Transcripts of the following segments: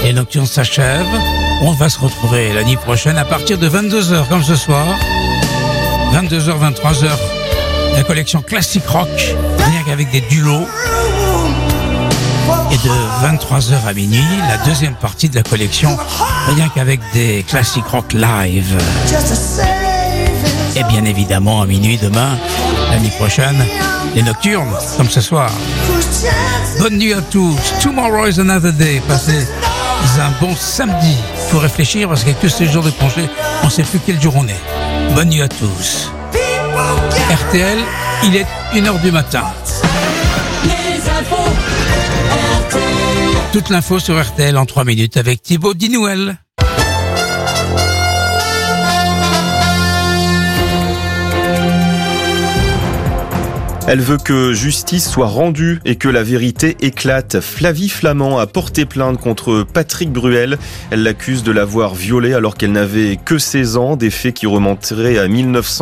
Les nocturnes s'achèvent. On va se retrouver l'année prochaine à partir de 22h comme ce soir. 22h, 23h. La collection classique rock, rien qu'avec des duos. Et de 23h à minuit, la deuxième partie de la collection, rien qu'avec des classiques rock live. Et bien évidemment, à minuit demain, l'année prochaine, les nocturnes, comme ce soir. Bonne nuit à tous. Tomorrow is another day. Passez un bon samedi. Il faut réfléchir parce qu'avec tous ces jours de congé, on ne sait plus quel jour on est. Bonne nuit à tous. RTL, il est 1h du matin. Les infos RTL. Toute l'info sur RTL en 3 minutes avec Thibaut Dinouel. Elle veut que justice soit rendue et que la vérité éclate. Flavie Flament a porté plainte contre Patrick Bruel. Elle l'accuse de l'avoir violée alors qu'elle n'avait que 16 ans, des faits qui remonteraient à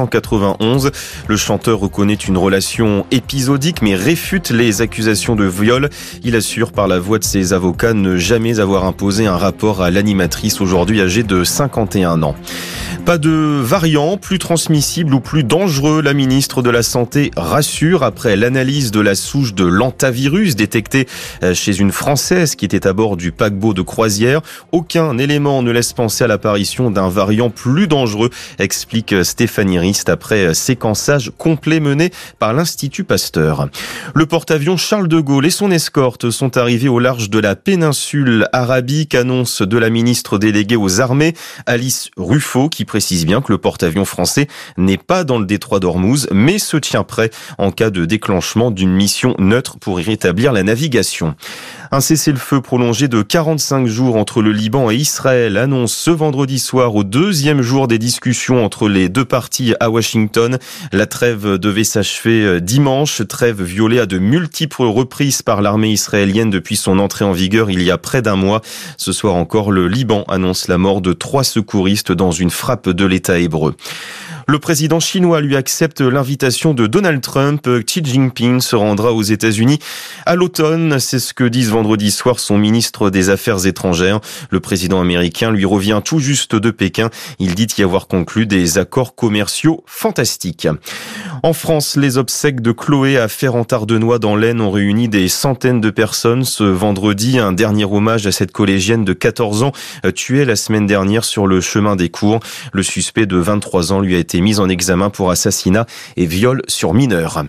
1991. Le chanteur reconnaît une relation épisodique mais réfute les accusations de viol. Il assure par la voix de ses avocats ne jamais avoir imposé un rapport à l'animatrice aujourd'hui âgée de 51 ans. Pas de variant plus transmissible ou plus dangereux, la ministre de la Santé rassure après l'analyse de la souche de l'hantavirus détectée chez une Française qui était à bord du paquebot de croisière. Aucun élément ne laisse penser à l'apparition d'un variant plus dangereux, explique Stéphanie Rist après séquençage complet mené par l'Institut Pasteur. Le porte-avions Charles de Gaulle et son escorte sont arrivés au large de la péninsule arabique, annonce de la ministre déléguée aux armées, Alice Ruffo, qui précise bien que le porte-avions français n'est pas dans le détroit d'Ormuz, mais se tient prêt en cas de déclenchement d'une mission neutre pour y rétablir la navigation. Un cessez-le-feu prolongé de 45 jours entre le Liban et Israël annonce ce vendredi soir au deuxième jour des discussions entre les deux parties à Washington. La trêve devait s'achever dimanche, trêve violée à de multiples reprises par l'armée israélienne depuis son entrée en vigueur il y a près d'un mois. Ce soir encore, le Liban annonce la mort de 3 secouristes dans une frappe de l'État hébreu. Le président chinois lui accepte l'invitation de Donald Trump. Xi Jinping se rendra aux États-Unis à l'automne. C'est ce que dit ce vendredi soir son ministre des Affaires étrangères. Le président américain lui revient tout juste de Pékin. Il dit y avoir conclu des accords commerciaux fantastiques. En France, les obsèques de Chloé à Ferrand-Ardenois dans l'Aisne ont réuni des centaines de personnes ce vendredi. Un dernier hommage à cette collégienne de 14 ans tuée la semaine dernière sur le chemin des cours. Le suspect de 23 ans lui a été mis en examen pour assassinat et viol sur mineur.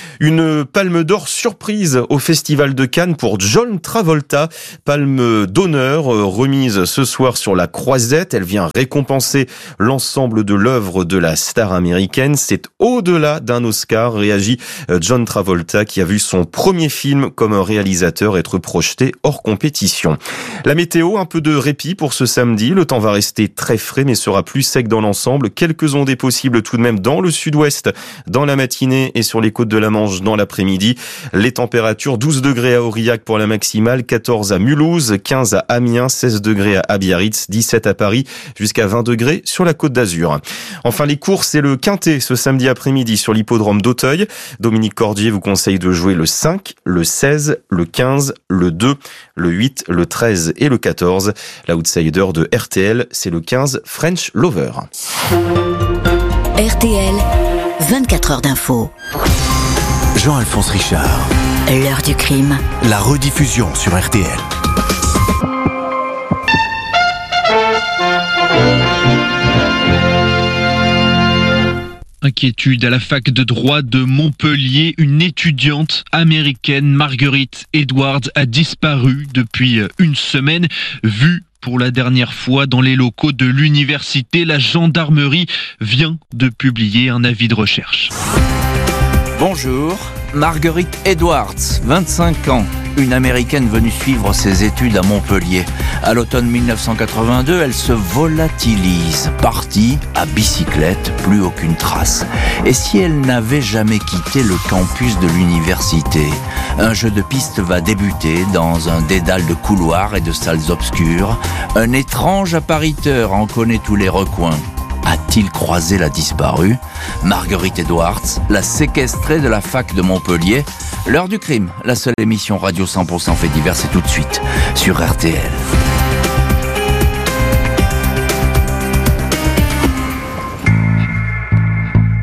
Une palme d'or surprise au Festival de Cannes pour John Travolta. Palme d'honneur remise ce soir sur la Croisette. Elle vient récompenser l'ensemble de l'œuvre de la star américaine. C'est au-delà d'un Oscar, réagit John Travolta qui a vu son premier film comme réalisateur être projeté hors compétition. La météo, un peu de répit pour ce samedi. Le temps va rester très frais mais sera plus sec dans l'ensemble. Quelques ondées possibles tout de même dans le sud-ouest, dans la matinée et sur les côtes de la Manche dans l'après-midi. Les températures, 12 degrés à Aurillac pour la maximale, 14 à Mulhouse, 15 à Amiens, 16 degrés à Biarritz, 17 à Paris, jusqu'à 20 degrés sur la Côte d'Azur. Enfin, les courses et le quintet ce samedi après-midi sur l'hippodrome d'Auteuil. Dominique Cordier vous conseille de jouer le 5, le 16, le 15, le 2, le 8, le 13 et le 14. L'outsider de RTL, c'est le 15 French Lover. RTL, 24 heures d'info. Jean-Alphonse Richard. L'heure du crime. La rediffusion sur RTL. Inquiétude à la fac de droit de Montpellier. Une étudiante américaine, Marguerite Edwards, a disparu depuis une semaine. Vue pour la dernière fois dans les locaux de l'université, la gendarmerie vient de publier un avis de recherche. Bonjour, Marguerite Edwards, 25 ans, une Américaine venue suivre ses études à Montpellier. À l'automne 1982, elle se volatilise, partie à bicyclette, plus aucune trace. Et si elle n'avait jamais quitté le campus de l'université? Un jeu de piste va débuter dans un dédale de couloirs et de salles obscures. Un étrange appariteur en connaît tous les recoins. A-t-il croisé la disparue? Marguerite Edwards, la séquestrée de la fac de Montpellier. L'heure du crime, la seule émission radio 100% fait divers, c'est tout de suite sur RTL.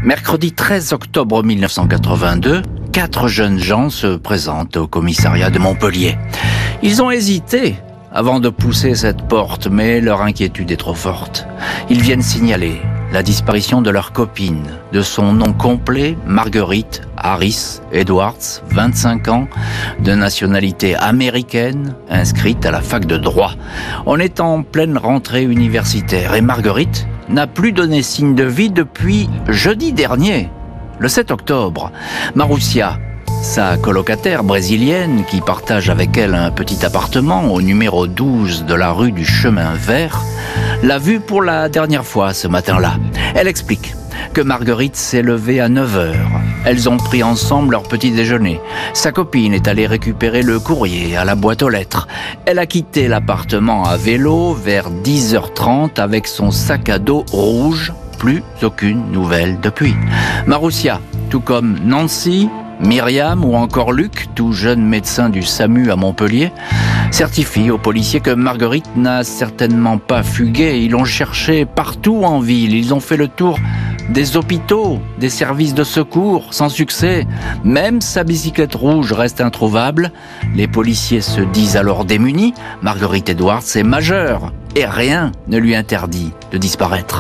Mercredi 13 octobre 1982, 4 jeunes gens se présentent au commissariat de Montpellier. Ils ont hésité avant de pousser cette porte, mais leur inquiétude est trop forte. Ils viennent signaler la disparition de leur copine, de son nom complet, Marguerite Harris Edwards, 25 ans, de nationalité américaine, inscrite à la fac de droit. On est en pleine rentrée universitaire et Marguerite n'a plus donné signe de vie depuis jeudi dernier, le 7 octobre. Marussia, sa colocataire brésilienne qui partage avec elle un petit appartement au numéro 12 de la rue du Chemin Vert, l'a vue pour la dernière fois ce matin-là. Elle explique que Marguerite s'est levée à 9h. Elles ont pris ensemble leur petit déjeuner. Sa copine est allée récupérer le courrier à la boîte aux lettres. Elle a quitté l'appartement à vélo vers 10h30 avec son sac à dos rouge. Plus aucune nouvelle depuis. Marussia, tout comme Nancy, Myriam ou encore Luc, tout jeune médecin du SAMU à Montpellier, certifie aux policiers que Marguerite n'a certainement pas fugué. Ils l'ont cherchée partout en ville. Ils ont fait le tour des hôpitaux, des services de secours, sans succès. Même sa bicyclette rouge reste introuvable. Les policiers se disent alors démunis. Marguerite Edwards est majeure et rien ne lui interdit de disparaître.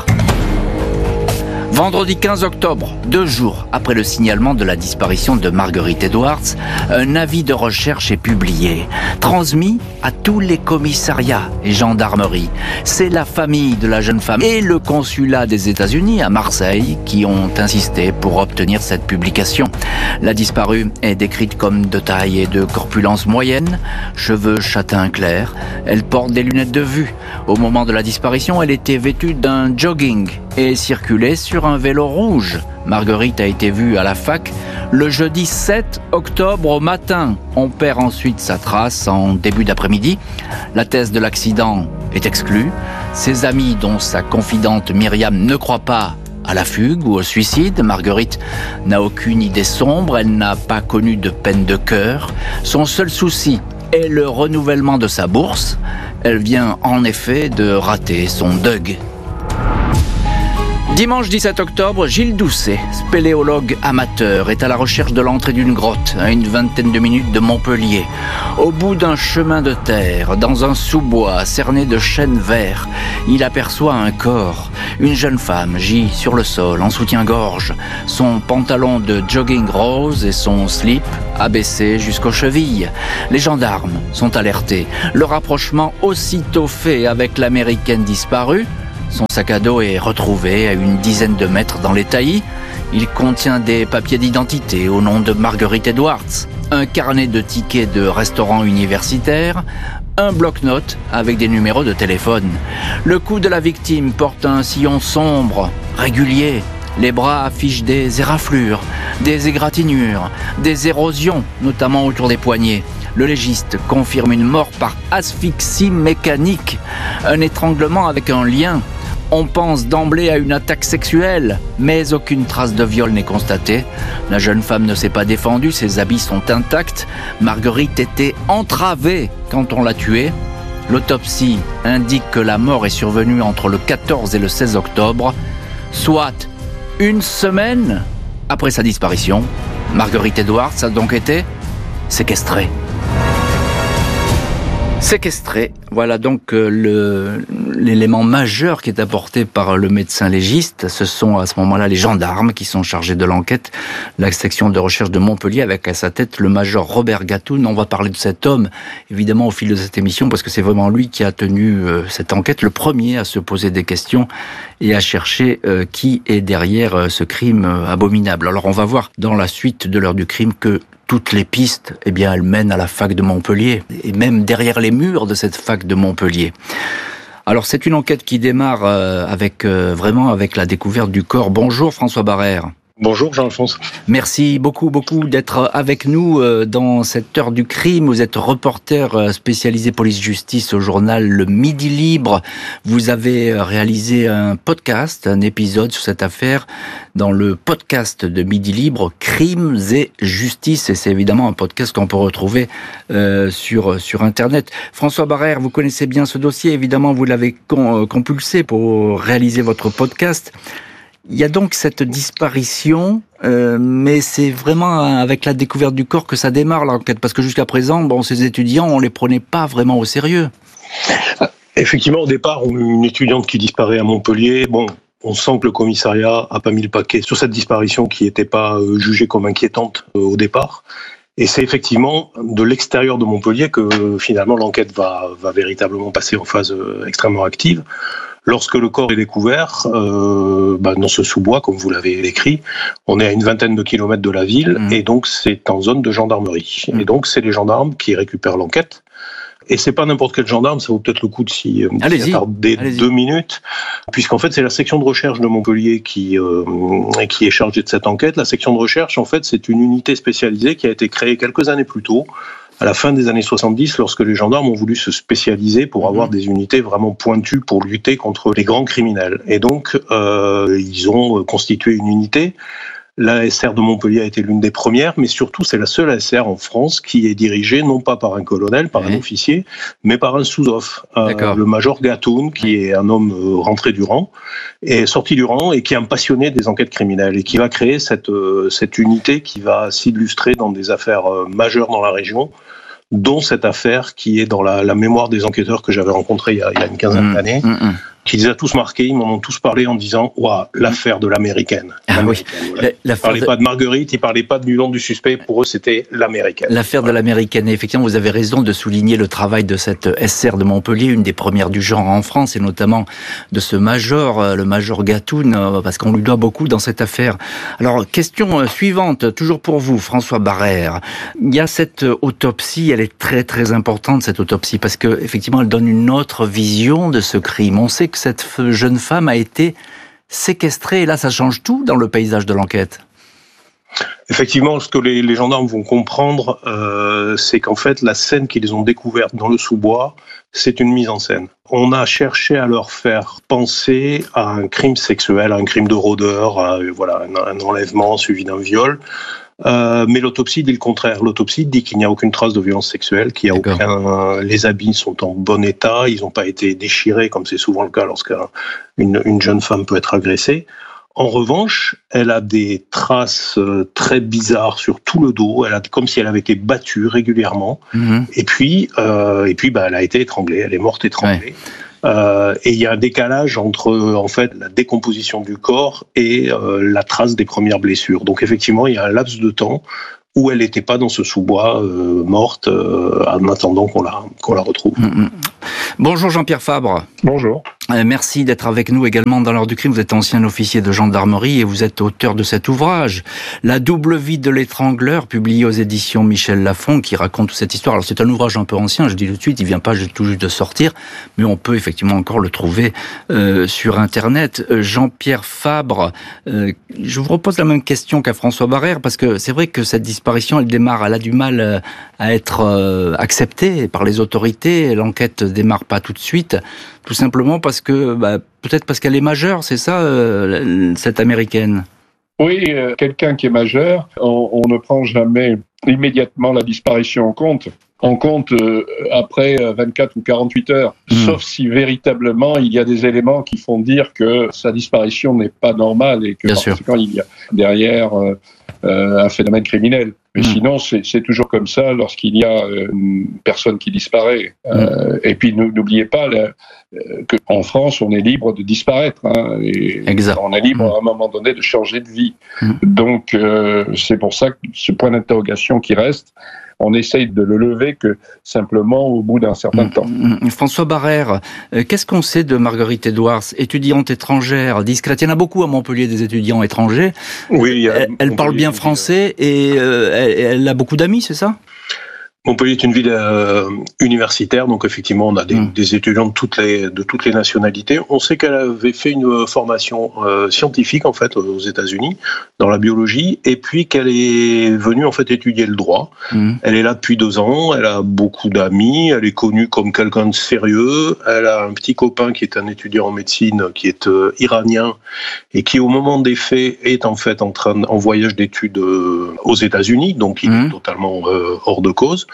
Vendredi 15 octobre, 2 jours après le signalement de la disparition de Marguerite Edwards, un avis de recherche est publié, transmis à tous les commissariats et gendarmeries. C'est la famille de la jeune femme et le consulat des États-Unis à Marseille qui ont insisté pour obtenir cette publication. La disparue est décrite comme de taille et de corpulence moyenne, cheveux châtain clair. Elle porte des lunettes de vue. Au moment de la disparition, elle était vêtue d'un jogging et circulait sur un vélo rouge. Marguerite a été vue à la fac le jeudi 7 octobre au matin. On perd ensuite sa trace en début d'après-midi. La thèse de l'accident est exclue. Ses amis, dont sa confidente Myriam, ne croient pas à la fugue ou au suicide. Marguerite n'a aucune idée sombre, elle n'a pas connu de peine de cœur. Son seul souci est le renouvellement de sa bourse. Elle vient en effet de rater son DUG. Dimanche 17 octobre, Gilles Doucet, spéléologue amateur, est à la recherche de l'entrée d'une grotte à une vingtaine de minutes de Montpellier. Au bout d'un chemin de terre, dans un sous-bois cerné de chênes verts, il aperçoit un corps. Une jeune femme gît sur le sol en soutien-gorge, son pantalon de jogging rose et son slip abaissé jusqu'aux chevilles. Les gendarmes sont alertés. Le rapprochement aussitôt fait avec l'américaine disparue. Son sac à dos est retrouvé à une dizaine de mètres dans les taillis. Il contient des papiers d'identité au nom de Marguerite Edwards, un carnet de tickets de restaurant universitaire, un bloc-notes avec des numéros de téléphone. Le cou de la victime porte un sillon sombre, régulier. Les bras affichent des éraflures, des égratignures, des érosions, notamment autour des poignets. Le légiste confirme une mort par asphyxie mécanique, un étranglement avec un lien. On pense d'emblée à une attaque sexuelle, mais aucune trace de viol n'est constatée. La jeune femme ne s'est pas défendue, ses habits sont intacts. Marguerite était entravée quand on l'a tuée. L'autopsie indique que la mort est survenue entre le 14 et le 16 octobre, soit une semaine après sa disparition. Marguerite Edwards a donc été séquestrée. Séquestré, voilà donc l'élément majeur qui est apporté par le médecin légiste. Ce sont à ce moment-là les gendarmes qui sont chargés de l'enquête. La section de recherche de Montpellier avec à sa tête le major Robert Gatoun. On va parler de cet homme, évidemment, au fil de cette émission, parce que c'est vraiment lui qui a tenu cette enquête, le premier à se poser des questions et à chercher qui est derrière ce crime abominable. Alors on va voir dans la suite de l'heure du crime que toutes les pistes, eh bien, elles mènent à la fac de Montpellier, et même derrière les murs de cette fac de Montpellier. Alors, c'est une enquête qui démarre avec la découverte du corps. Bonjour François Barrère. Bonjour Jean-Alphonse. Merci beaucoup d'être avec nous dans cette heure du crime. Vous êtes reporter spécialisé police-justice au journal Le Midi Libre. Vous avez réalisé un podcast, un épisode sur cette affaire dans le podcast de Midi Libre, Crimes et Justice. Et c'est évidemment un podcast qu'on peut retrouver sur Internet. François Barrère, vous connaissez bien ce dossier. Évidemment, vous l'avez compulsé pour réaliser votre podcast. Il y a donc cette disparition, mais c'est vraiment avec la découverte du corps que ça démarre l'enquête, parce que jusqu'à présent, ces étudiants, on les prenait pas vraiment au sérieux. Effectivement, au départ, une étudiante qui disparaît à Montpellier, on sent que le commissariat a pas mis le paquet sur cette disparition qui n'était pas jugée comme inquiétante au départ. Et c'est effectivement de l'extérieur de Montpellier que finalement l'enquête va véritablement passer en phase extrêmement active. Lorsque le corps est découvert, dans ce sous-bois, comme vous l'avez écrit, on est à une vingtaine de kilomètres de la ville, et donc c'est en zone de gendarmerie. Et donc c'est les gendarmes qui récupèrent l'enquête. Et c'est pas n'importe quel gendarme, ça vaut peut-être le coup de s'y attarder 2 minutes, puisqu'en fait c'est la section de recherche de Montpellier qui est chargée de cette enquête. La section de recherche, en fait, c'est une unité spécialisée qui a été créée quelques années plus tôt, à la fin des années 70, lorsque les gendarmes ont voulu se spécialiser pour avoir des unités vraiment pointues pour lutter contre les grands criminels. Et donc, ils ont constitué une unité. L'ASR de Montpellier a été l'une des premières, mais surtout c'est la seule ASR en France qui est dirigée non pas par un colonel, par un officier, mais par un sous-off, le major Gatoun, qui est un homme rentré du rang, et sorti du rang, et qui est un passionné des enquêtes criminelles, et qui va créer cette unité qui va s'illustrer dans des affaires majeures dans la région, dont cette affaire qui est dans la mémoire des enquêteurs que j'avais rencontrés il y a une quinzaine d'années, qui les a tous marqués, ils m'en ont tous parlé en disant « Waouh, l'affaire de l'américaine ». Oui. Voilà. Ils ne parlaient pas de Marguerite, ils ne parlaient pas du nom du suspect, pour eux c'était l'américaine. L'affaire de l'américaine. Et effectivement, vous avez raison de souligner le travail de cette SR de Montpellier, une des premières du genre en France, et notamment de ce major, le major Gatoun, parce qu'on lui doit beaucoup dans cette affaire. Alors, question suivante, toujours pour vous, François Barrère. Il y a cette autopsie, elle est très très importante, cette autopsie, parce que effectivement, elle donne une autre vision de ce crime. On sait que cette jeune femme a été séquestrée, et là, ça change tout dans le paysage de l'enquête. Effectivement, ce que les gendarmes vont comprendre, c'est qu'en fait, la scène qu'ils ont découverte dans le sous-bois, c'est une mise en scène. On a cherché à leur faire penser à un crime sexuel, à un crime de rôdeur, à un enlèvement suivi d'un viol. Mais l'autopsie dit le contraire. L'autopsie dit qu'il n'y a aucune trace de violence sexuelle, les habits sont en bon état, ils n'ont pas été déchirés comme c'est souvent le cas lorsqu'une jeune femme peut être agressée. En revanche, elle a des traces très bizarres sur tout le dos. Elle a comme si elle avait été battue régulièrement. Et puis, elle a été étranglée. Elle est morte étranglée. Et il y a un décalage entre en fait la décomposition du corps et la trace des premières blessures. Donc effectivement, il y a un laps de temps où elle n'était pas dans ce sous-bois morte en attendant qu'on la retrouve. Bonjour Jean-Pierre Fabre. Bonjour. Merci d'être avec nous également dans l'heure du crime. Vous êtes ancien officier de gendarmerie et vous êtes auteur de cet ouvrage, La double vie de l'étrangleur, publié aux éditions Michel Lafon, qui raconte toute cette histoire. Alors c'est un ouvrage un peu ancien, je dis tout de suite, il vient pas tout juste de sortir, mais on peut effectivement encore le trouver sur Internet. Jean-Pierre Fabre, je vous repose la même question qu'à François Barrère, parce que c'est vrai que cette disparition, elle a du mal à être acceptée par les autorités. L'enquête démarre pas tout de suite, tout simplement parce que, peut-être parce qu'elle est majeure, c'est ça, cette américaine? Oui, quelqu'un qui est majeur, on ne prend jamais immédiatement la disparition en compte. On compte après 24 ou 48 heures, sauf si véritablement il y a des éléments qui font dire que sa disparition n'est pas normale et que quand il y a derrière un phénomène criminel. Mais sinon, c'est toujours comme ça lorsqu'il y a une personne qui disparaît. Et puis, n'oubliez pas qu'en France, on est libre de disparaître. Et on est libre à un moment donné de changer de vie. Donc, c'est pour ça que ce point d'interrogation qui reste, on essaye de le lever que simplement au bout d'un certain temps. François Barrère, qu'est-ce qu'on sait de Marguerite Edwards, étudiante étrangère, discrète? Il y en a beaucoup à Montpellier des étudiants étrangers. Oui, elle parle bien français et elle a beaucoup d'amis, c'est ça? Montpellier est une ville universitaire, donc effectivement on a des étudiants de toutes les nationalités. On sait qu'elle avait fait une formation scientifique en fait aux États-Unis dans la biologie, et puis qu'elle est venue en fait étudier le droit. Elle est là depuis 2 ans, elle a beaucoup d'amis, elle est connue comme quelqu'un de sérieux. Elle a un petit copain qui est un étudiant en médecine qui est iranien et qui au moment des faits est en fait en voyage d'études aux États-Unis, donc il est totalement hors de cause.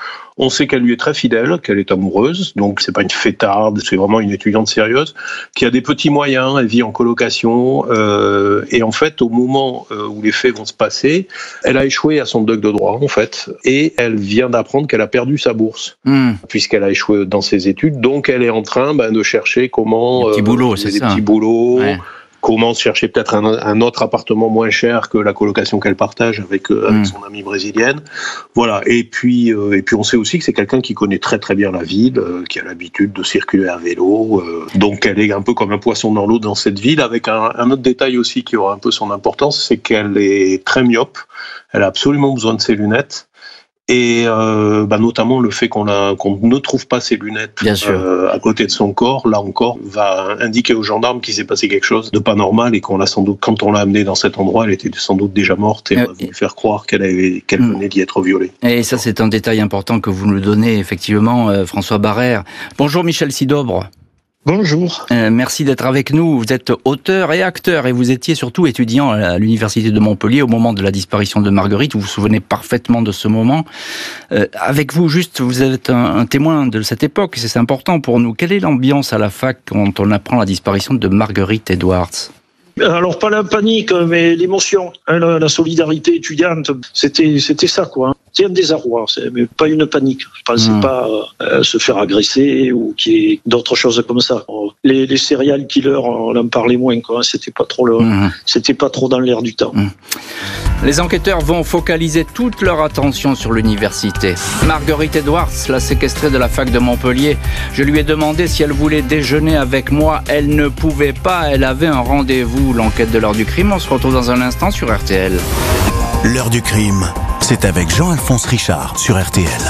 On sait qu'elle lui est très fidèle, qu'elle est amoureuse, donc c'est pas une fêtarde, c'est vraiment une étudiante sérieuse, qui a des petits moyens, elle vit en colocation, et en fait, au moment où les faits vont se passer, elle a échoué à son doc de droit, en fait, et elle vient d'apprendre qu'elle a perdu sa bourse, puisqu'elle a échoué dans ses études, donc elle est en train de chercher comment... Des petits boulots, c'est ça. Des petits boulots... Ouais. Comment chercher peut-être un autre appartement moins cher que la colocation qu'elle partage avec son amie brésilienne. Voilà. Et puis on sait aussi que c'est quelqu'un qui connaît très très bien la ville, qui a l'habitude de circuler à vélo. Donc elle est un peu comme un poisson dans l'eau dans cette ville, avec un autre détail aussi qui aura un peu son importance, c'est qu'elle est très myope. Elle a absolument besoin de ses lunettes. Et notamment le fait qu'on ne trouve pas ses lunettes à côté de son corps, là encore, va indiquer aux gendarmes qu'il s'est passé quelque chose de pas normal et qu'on l'a sans doute, quand on l'a amenée dans cet endroit, elle était sans doute déjà morte et on va lui faire croire qu'elle venait d'y être violée. Et ça, c'est un détail important que vous nous donnez, effectivement, François Barrère. Bonjour Michel Sidobre. Bonjour. Merci d'être avec nous. Vous êtes auteur et acteur et vous étiez surtout étudiant à l'université de Montpellier au moment de la disparition de Marguerite. Vous vous souvenez parfaitement de ce moment. Avec vous, juste, vous êtes un témoin de cette époque. C'est important pour nous. Quelle est l'ambiance à la fac quand on apprend la disparition de Marguerite Edwards ? Alors, pas la panique, mais l'émotion, la solidarité étudiante, c'était ça, quoi. C'est un désarroi, mais pas une panique. Je pensais pas se faire agresser ou qu'il y ait d'autres choses comme ça. Les serial killers, on en parlait moins, quoi. C'était pas trop dans l'air du temps. Les enquêteurs vont focaliser toute leur attention sur l'université. Marguerite Edwards, la séquestrée de la fac de Montpellier, je lui ai demandé si elle voulait déjeuner avec moi. Elle ne pouvait pas, elle avait un rendez-vous. L'enquête de l'heure du crime, on se retrouve dans un instant sur RTL. L'heure du crime, c'est avec Jean-Alphonse Richard sur RTL.